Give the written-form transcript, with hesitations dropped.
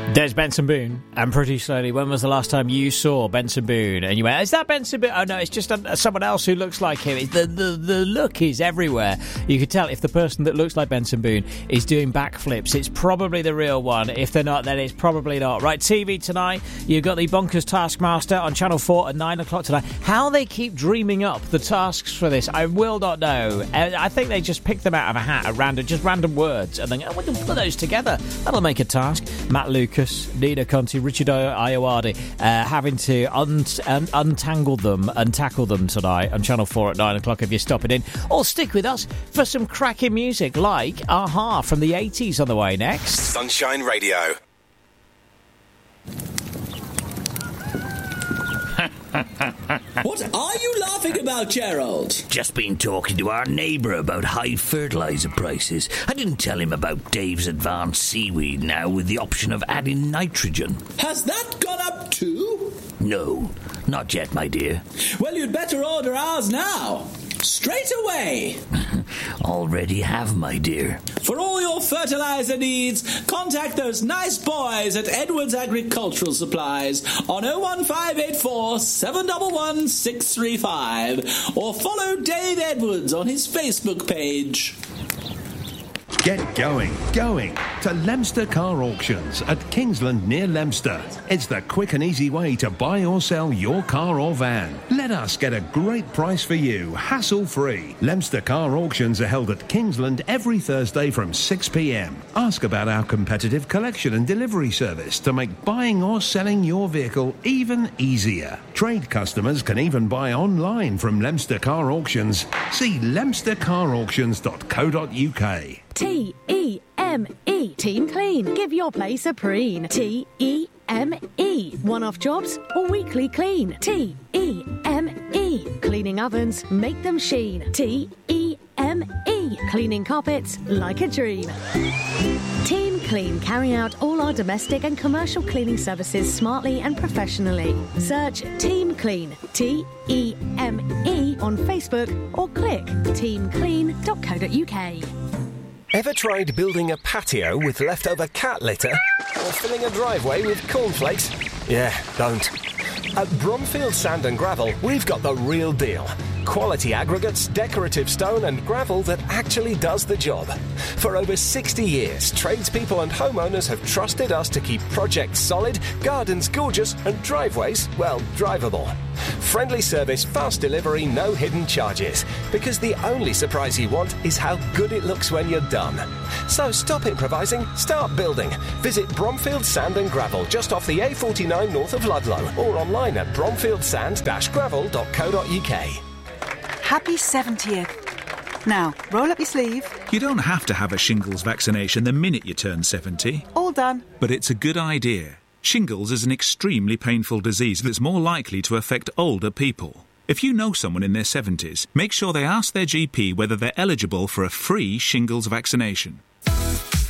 There's Benson Boone, and pretty slowly, when was the last time you saw Benson Boone? And you went, is that Benson Boone? Oh no, it's just someone else who looks like him. The look is everywhere. You could tell if the person that looks like Benson Boone is doing backflips, it's probably the real one. If they're not, then it's probably not. Right, TV tonight, you've got the Bonkers Taskmaster on Channel 4 at 9 o'clock tonight. How they keep dreaming up the tasks for this, I will not know. I think they just pick them out of a hat at random, just random words, and then we can put those together. That'll make a task. Matt Lucas, Nina Conti, Richard Ayoade having to untangle them and tackle them tonight on Channel 4 at 9 o'clock if you're stopping in. Or stick with us for some cracking music like Aha from the 80s on the way next. Sunshine Radio. What are you laughing about, Gerald? Just been talking to our neighbour about high fertiliser prices. I didn't tell him about Dave's advanced seaweed now with the option of adding nitrogen. Has that gone up too? No, not yet, my dear. Well, you'd better order ours now. Straight away. Already have, my dear. For all your fertiliser needs, contact those nice boys at Edwards Agricultural Supplies on 01584 711 635 or follow Dave Edwards on his Facebook page. Get going to Leominster Car Auctions at Kingsland near Leominster. It's the quick and easy way to buy or sell your car or van. Let us get a great price for you, hassle-free. Leominster Car Auctions are held at Kingsland every Thursday from 6 p.m. Ask about our competitive collection and delivery service to make buying or selling your vehicle even easier. Trade customers can even buy online from Leominster Car Auctions. See leominstercarauctions.co.uk. T-E-M-E. Team Clean. Give your place a preen. T-E-M-E. One-off jobs or weekly clean. T-E-M-E. Cleaning ovens, make them sheen. T-E-M-E. Cleaning carpets like a dream. Team Clean carry out all our domestic and commercial cleaning services smartly and professionally. Search Team Clean, T-E-M-E, on Facebook or click teamclean.co.uk. Ever tried building a patio with leftover cat litter? Or filling a driveway with cornflakes? Yeah, don't. At Bromfield Sand and Gravel, we've got the real deal. Quality aggregates, decorative stone and gravel that actually does the job. For over 60 years, tradespeople and homeowners have trusted us to keep projects solid, gardens gorgeous and driveways, well, drivable. Friendly service, fast delivery, no hidden charges. Because the only surprise you want is how good it looks when you're done. So stop improvising, start building. Visit Bromfield Sand and Gravel just off the A49 north of Ludlow or online at bromfieldsand-gravel.co.uk. Happy 70th. Now, roll up your sleeve. You don't have to have a shingles vaccination the minute you turn 70. All done. But it's a good idea. Shingles is an extremely painful disease that's more likely to affect older people. If you know someone in their 70s, make sure they ask their GP whether they're eligible for a free shingles vaccination.